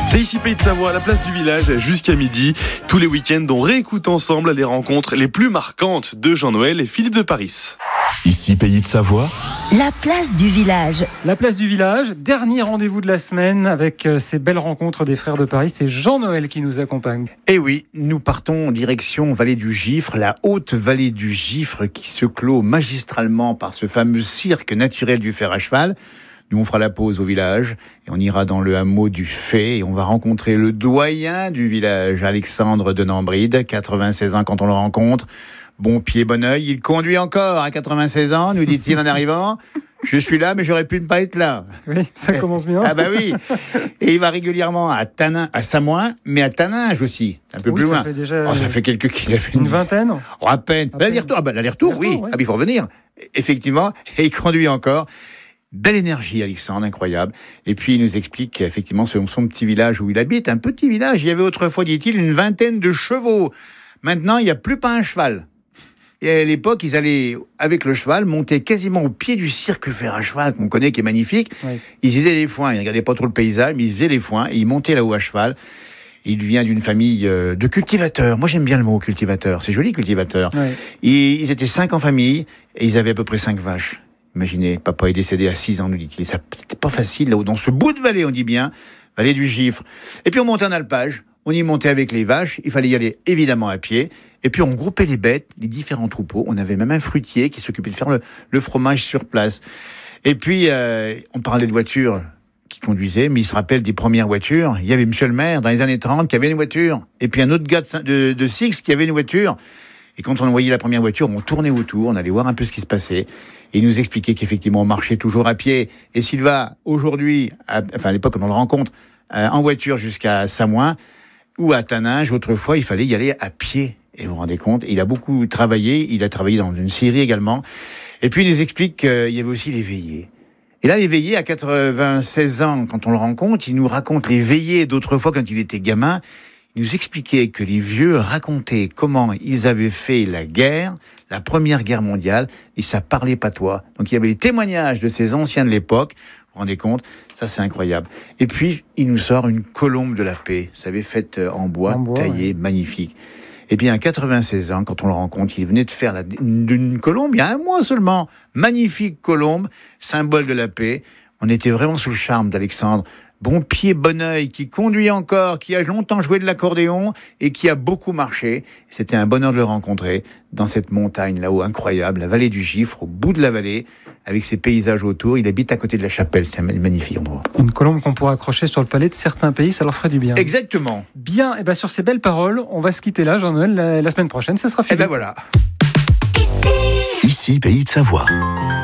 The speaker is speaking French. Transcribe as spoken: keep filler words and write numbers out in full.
C'est ici Pays de Savoie, à la place du village, jusqu'à midi. Tous les week-ends, on réécoute ensemble les rencontres les plus marquantes de Jean-Noël et Philippe de Paris. Ici Pays de Savoie. La place du village. La place du village, dernier rendez-vous de la semaine avec ces belles rencontres des frères de Paris. C'est Jean-Noël qui nous accompagne. Et oui, nous partons en direction Vallée du Gifre, la haute vallée du Gifre qui se clôt magistralement par ce fameux cirque naturel du fer à cheval. Nous, on fera la pause au village et on ira dans le hameau du Fay et on va rencontrer le doyen du village, Alexandre de Nambride, quatre-vingt-seize ans quand on le rencontre. Bon pied, bon oeil, il conduit encore à quatre-vingt-seize ans, nous dit-il en arrivant. Je suis là, mais j'aurais pu ne pas être là. Oui, ça commence bien. Ah bah oui. Et il va régulièrement à Tanin, à Samoin, mais à Taninges aussi, un peu oui, plus ça loin. Fait déjà oh, ça fait quelques kilomètres. Une vingtaine. Oh, à peine. À peine. L'aller-retour, ah bah, l'aller-retour, oui. ouais. Ah, il faut revenir. Effectivement, et il conduit encore. Belle énergie, Alexandre, incroyable. Et puis, il nous explique qu'effectivement, c'est son petit village où il habite, un petit village. Il y avait autrefois, dit-il, une vingtaine de chevaux. Maintenant, il n'y a plus pas un cheval. Et à l'époque, ils allaient, avec le cheval, monter quasiment au pied du cirque fer à cheval, qu'on connaît, qui est magnifique. Oui. Ils faisaient les foins. Ils regardaient pas trop le paysage, mais ils faisaient les foins et ils montaient là-haut à cheval. Il vient d'une famille de cultivateurs. Moi, j'aime bien le mot cultivateur. C'est joli, cultivateur. Oui. Et ils étaient cinq en famille et ils avaient à peu près cinq vaches. Imaginez, papa est décédé à six ans, nous dit-il. Ça, c'était pas facile, là-haut, dans ce bout de vallée, on dit bien, vallée du Gifre. Et puis on montait en alpage, on y montait avec les vaches, il fallait y aller évidemment à pied. Et puis on groupait les bêtes, les différents troupeaux. On avait même un fruitier qui s'occupait de faire le, le fromage sur place. Et puis, euh, on parlait de voitures qui conduisaient, mais il se rappelle des premières voitures. Il y avait monsieur le maire, dans les années trente, qui avait une voiture. Et puis un autre gars de, de, de Six qui avait une voiture. Et quand on voyait la première voiture, on tournait autour, on allait voir un peu ce qui se passait. Et il nous expliquait qu'effectivement, on marchait toujours à pied. Et s'il va aujourd'hui, à, enfin à l'époque quand on le rencontre, euh, en voiture jusqu'à Samoin ou à Taninges, autrefois, il fallait y aller à pied. Et vous vous rendez compte, il a beaucoup travaillé, il a travaillé dans une scierie également. Et puis il nous explique qu'il y avait aussi les veillées. Et là, les veillées, à quatre-vingt-seize ans, quand on le rencontre, il nous raconte les veillées d'autrefois quand il était gamin. Il nous expliquait que les vieux racontaient comment ils avaient fait la guerre, la première guerre mondiale, et ça parlait patois. Donc il y avait les témoignages de ces anciens de l'époque. Vous vous rendez compte? Ça, c'est incroyable. Et puis, il nous sort une colombe de la paix. Vous savez, faite en bois, en bois taillée, ouais. Magnifique. Eh bien, à quatre-vingt-seize ans, quand on le rencontre, il venait de faire la, une colombe, il y a un mois seulement. Magnifique colombe, symbole de la paix. On était vraiment sous le charme d'Alexandre. Bon pied, bon oeil, qui conduit encore, qui a longtemps joué de l'accordéon et qui a beaucoup marché. C'était un bonheur de le rencontrer dans cette montagne là-haut incroyable, la vallée du Gifre, au bout de la vallée, avec ses paysages autour. Il habite à côté de la chapelle, c'est un magnifique endroit. Une colombe qu'on pourra accrocher sur le palais de certains pays, ça leur ferait du bien. Exactement. Bien, et bien sur ces belles paroles, on va se quitter là, Jean-Noël, la, la semaine prochaine, ça sera fini. Et ben voilà. Ici, Pays de Savoie.